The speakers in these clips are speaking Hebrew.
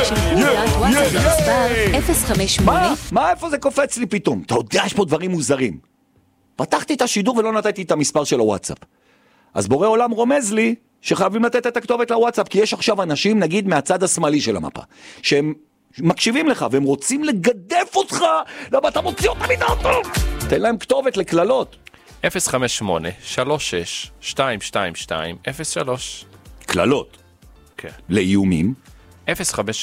הודעת וואטסאפ למספר 058. מה איפה זה קופץ לי פתאום? אתה יודע, יש פה דברים מוזרים. פתחתי את השידור ולא נתתי את המספר של הוואטסאפ. אז בורא עולם רומז לי שחייבים לתת את הכתובת לוואטסאפ, כי יש עכשיו אנשים, נגיד, מהצד השמאלי של המפה, שהם מקשיבים לך והם רוצים לגדף אותך, למה אתה מוציא אותם מדעתו? תן להם כתובת לכללות. 058-36-222-03. כללות. כן. לאיומים. 058-36-222-03.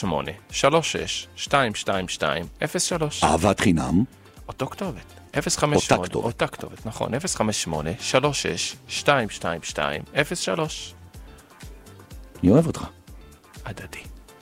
אהבת חינם. אותו כתובת. 058, אותה כתובת, נכון. 058-36-222-03. אני אוהב אותך. הדדי.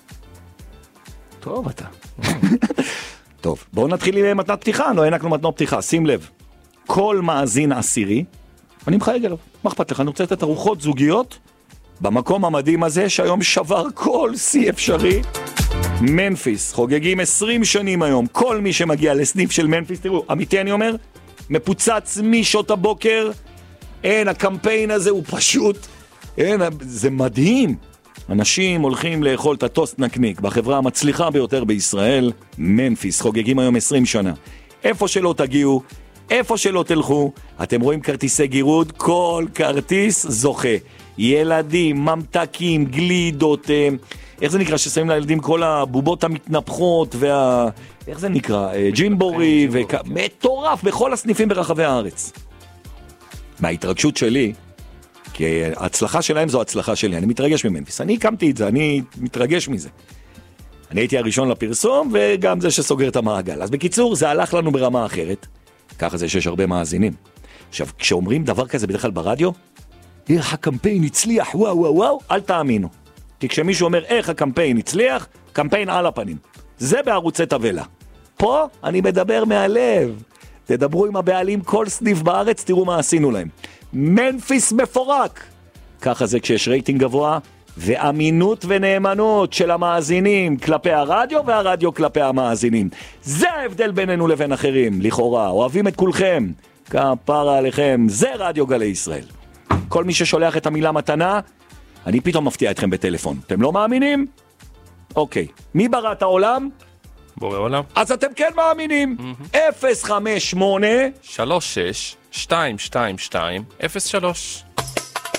טוב אתה. טוב, בואו נתחיל עם מתנת פתיחה, לא הענקנו מתנות פתיחה, שים לב. כל מאזין עשירי, אני מחייג אליו, מה אכפת לך? אני רוצה לתת ארוחות זוגיות במקום המדהים הזה שהיום שבר כל שיא אפשרי. מנפיס, חוגגים 20 שנים היום, כל מי שמגיע לסניף של מנפיס, תראו, אמיתי אני אומר, מפוצץ משעות הבוקר, אין, הקמפיין הזה הוא פשוט, אין, זה מדהים. אנשים הולכים לאכול את הטוסט נקניק בחברה המצליחה ביותר בישראל, מנפיס, חוגגים היום 20 שנה. איפה שלא תגיעו, איפה שלא תלכו, אתם רואים כרטיסי גירוד, כל כרטיס זוכה. ילדים, ממתקים, גלידות, איך זה נקרא ששמים לילדים כל הבובות המתנפחות איך זה נקרא? ג'ימבורי, מטורף בכל הסניפים ברחבי הארץ. מההתרגשות שלי, כי ההצלחה שלהם זו הצלחה שלי, אני מתרגש ממנפיס, אני הקמתי את זה, אני מתרגש מזה. אני הייתי הראשון לפרסום, וגם זה שסוגר את המעגל. אז בקיצור, זה הלך לנו ברמה אחרת, ככה זה שיש הרבה מאזינים. עכשיו, כשאומרים דבר כזה בדרך כלל ברדיו, איך הקמפיין הצליח, וואו וואו וואו, אל תאמינו. כי כשמישהו אומר איך הקמפיין הצליח, קמפיין על הפנים. זה בערוצי תבלה. פה אני מדבר מהלב. תדברו עם הבעלים כל סניף בארץ, תראו מה עשינו להם. מנפיס מפורק. ככה זה כשיש רייטינג גבוה, ואמינות ונאמנות של המאזינים כלפי הרדיו, והרדיו כלפי המאזינים. זה ההבדל בינינו לבין אחרים, לכאורה. אוהבים את כולכם. כפרה עליכם. זה רדיו גלי ישראל. כל מי ששולח את המילה מתנה, אני פתאום מפתיע אתכם בטלפון. אתם לא מאמינים? אוקיי. מי ברא את העולם? בורא עולם. אז אתם כן מאמינים. 058 36-222-03